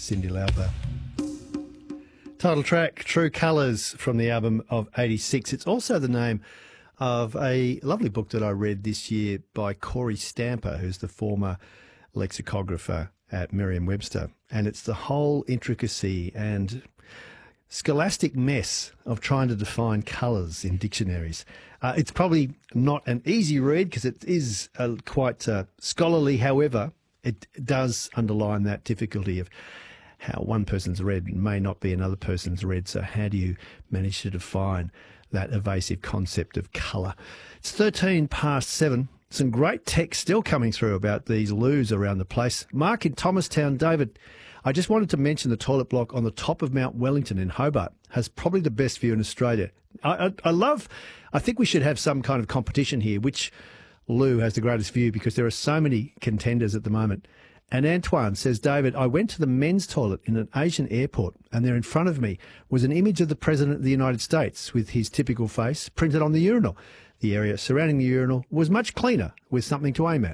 Cyndi Lauper. Title track, True Colours, from the album of 86. It's also the name of a lovely book that I read this year by Corey Stamper, who's the former lexicographer at Merriam-Webster. And it's the whole intricacy and scholastic mess of trying to define colours in dictionaries. It's probably not an easy read because it is quite scholarly. However, it does underline that difficulty of how one person's read may not be another person's read. So how do you manage to define that evasive concept of colour? It's 7:13. Some great text still coming through about these loos around the place. Mark in Thomastown. David, I just wanted to mention the toilet block on the top of Mount Wellington in Hobart has probably the best view in Australia. I think we should have some kind of competition here. Which loo has the greatest view? Because there are so many contenders at the moment. And Antoine says, David, I went to the men's toilet in an Asian airport and there in front of me was an image of the President of the United States with his typical face printed on the urinal. The area surrounding the urinal was much cleaner with something to aim at.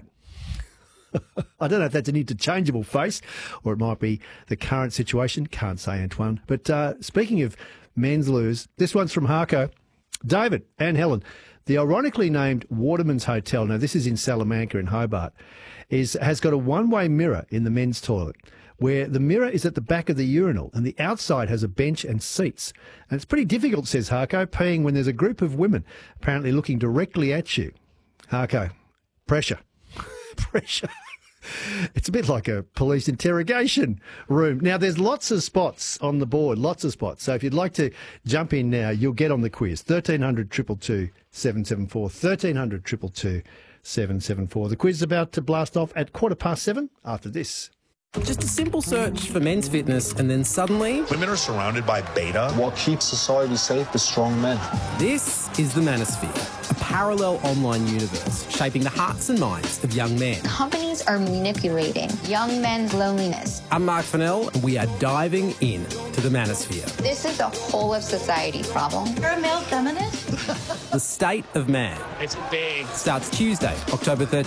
I don't know if that's an interchangeable face or it might be the current situation. Can't say, Antoine. But speaking of men's loos, this one's from Harco. David and Helen, the ironically named Waterman's Hotel, now this is in Salamanca in Hobart, has got a one-way mirror in the men's toilet where the mirror is at the back of the urinal and the outside has a bench and seats. And it's pretty difficult, says Harco, peeing when there's a group of women apparently looking directly at you. Harco, pressure. Pressure. It's a bit like a police interrogation room. Now, there's lots of spots on the board, lots of spots. So if you'd like to jump in now, you'll get on the quiz. 1300 222 774, 1300 222 774. The quiz is about to blast off at 7:15 after this. Just a simple search for men's fitness and then suddenly... Women are surrounded by beta. What keeps society safe is strong men. This is the Manosphere, a parallel online universe shaping the hearts and minds of young men. Companies are manipulating young men's loneliness. I'm Mark Fennell and we are diving in to the Manosphere. This is a whole of society problem. You're a male feminist? The State of Man. It's big. Starts Tuesday, October 13th.